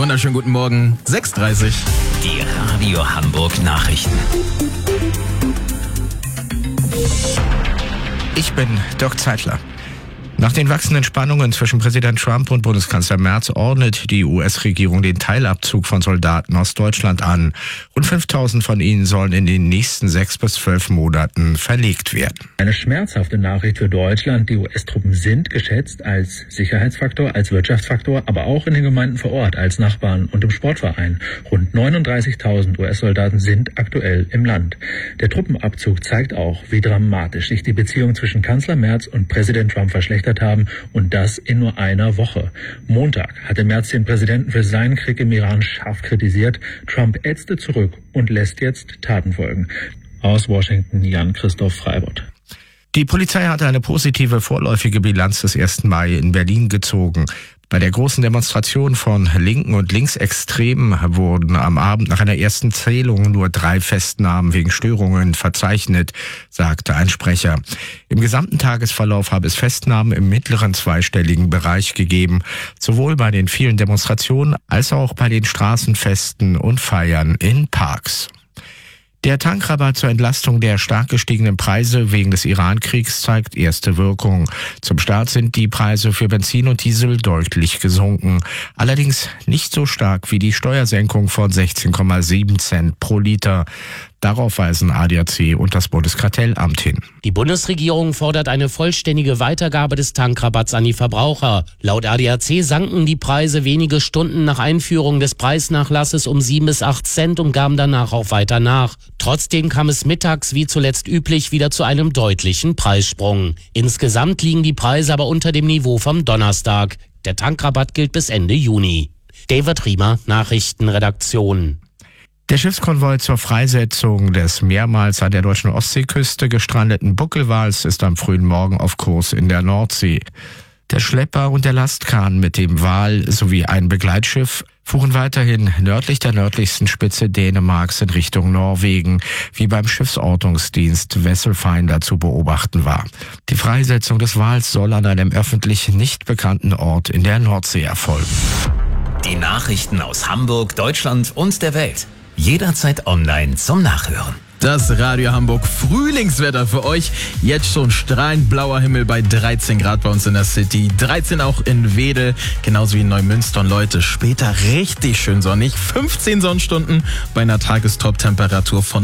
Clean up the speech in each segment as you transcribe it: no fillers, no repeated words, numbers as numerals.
wunderschönen guten Morgen, 6:30. Die Radio Hamburg Nachrichten. Ich bin Dirk Zeitler. Nach den wachsenden Spannungen zwischen Präsident Trump und Bundeskanzler Merz ordnet die US-Regierung den Teilabzug von Soldaten aus Deutschland an. Rund 5.000 von ihnen sollen in den nächsten 6 bis 12 Monaten verlegt werden. Eine schmerzhafte Nachricht für Deutschland. Die US-Truppen sind geschätzt als Sicherheitsfaktor, als Wirtschaftsfaktor, aber auch in den Gemeinden vor Ort, als Nachbarn und im Sportverein. Rund 39.000 US-Soldaten sind aktuell im Land. Der Truppenabzug zeigt auch, wie dramatisch sich die Beziehung zwischen Kanzler Merz und Präsident Trump verschlechtert haben, und das in nur einer Woche. Montag hatte Merz den Präsidenten für seinen Krieg im Iran scharf kritisiert. Trump ätzte zurück und lässt jetzt Taten folgen. Aus Washington, Jan-Christoph Freibott. Die Polizei hatte eine positive vorläufige Bilanz des 1. Mai in Berlin gezogen. Bei der großen Demonstration von Linken und Linksextremen wurden am Abend nach einer ersten Zählung nur 3 Festnahmen wegen Störungen verzeichnet, sagte ein Sprecher. Im gesamten Tagesverlauf habe es Festnahmen im mittleren zweistelligen Bereich gegeben, sowohl bei den vielen Demonstrationen als auch bei den Straßenfesten und Feiern in Parks. Der Tankrabatt zur Entlastung der stark gestiegenen Preise wegen des Iran-Kriegs zeigt erste Wirkung. Zum Start sind die Preise für Benzin und Diesel deutlich gesunken. Allerdings nicht so stark wie die Steuersenkung von 16,7 Cent pro Liter. Darauf weisen ADAC und das Bundeskartellamt hin. Die Bundesregierung fordert eine vollständige Weitergabe des Tankrabatts an die Verbraucher. Laut ADAC sanken die Preise wenige Stunden nach Einführung des Preisnachlasses um 7 bis 8 Cent und gaben danach auch weiter nach. Trotzdem kam es mittags wie zuletzt üblich wieder zu einem deutlichen Preissprung. Insgesamt liegen die Preise aber unter dem Niveau vom Donnerstag. Der Tankrabatt gilt bis Ende Juni. David Riemer, Nachrichtenredaktion. Der Schiffskonvoi zur Freisetzung des mehrmals an der deutschen Ostseeküste gestrandeten Buckelwals ist am frühen Morgen auf Kurs in der Nordsee. Der Schlepper und der Lastkahn mit dem Wal sowie ein Begleitschiff fuhren weiterhin nördlich der nördlichsten Spitze Dänemarks in Richtung Norwegen, wie beim Schiffsortungsdienst Vesselfinder zu beobachten war. Die Freisetzung des Wals soll an einem öffentlich nicht bekannten Ort in der Nordsee erfolgen. Die Nachrichten aus Hamburg, Deutschland und der Welt. Jederzeit online zum Nachhören. Das Radio Hamburg Frühlingswetter für euch. Jetzt schon strahlend blauer Himmel bei 13 Grad bei uns in der City. 13 auch in Wedel, genauso wie in Neumünster. Und Leute, später richtig schön sonnig. 15 Sonnenstunden bei einer Tagestop-Temperatur von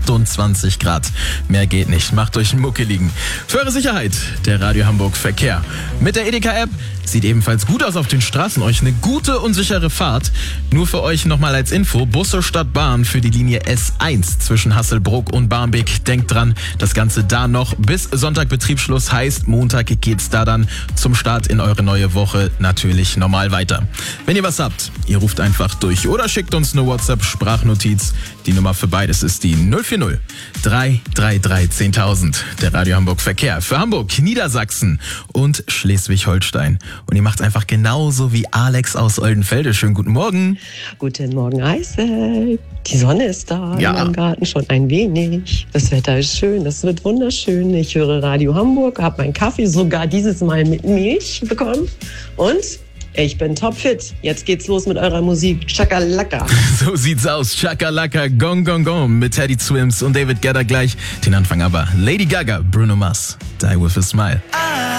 28 Grad. Mehr geht nicht. Macht euch einen Muckeligen. Für eure Sicherheit, der Radio Hamburg Verkehr. Mit der Edeka-App sieht ebenfalls gut aus auf den Straßen. Euch eine gute und sichere Fahrt. Nur für euch nochmal als Info. Busse statt Bahn für die Linie S1 zwischen Hasselbrook und Barmbek. Denkt dran, das Ganze da noch bis Sonntag Betriebsschluss, heißt Montag geht's da dann zum Start in eure neue Woche natürlich normal weiter. Wenn ihr was habt, ihr ruft einfach durch oder schickt uns eine WhatsApp-Sprachnotiz. Die Nummer für beides ist die 040 333 10.000. Der Radio Hamburg Verkehr für Hamburg, Niedersachsen und Schleswig-Holstein. Und ihr macht einfach genauso wie Alex aus Oldenfelde. Schönen guten Morgen. Guten Morgen, Eisel. Die Sonne ist da Ja. in meinem Garten schon ein wenig. Das Wetter ist schön, das wird wunderschön. Ich höre Radio Hamburg, habe meinen Kaffee sogar dieses Mal mit Milch bekommen. Und ich bin topfit. Jetzt geht's los mit eurer Musik. Chakalaka. So sieht's aus. Chakalaka, Gong Gong Gong mit Teddy Swims und David Guetta gleich. Den Anfang aber Lady Gaga, Bruno Mars, Die With A Smile.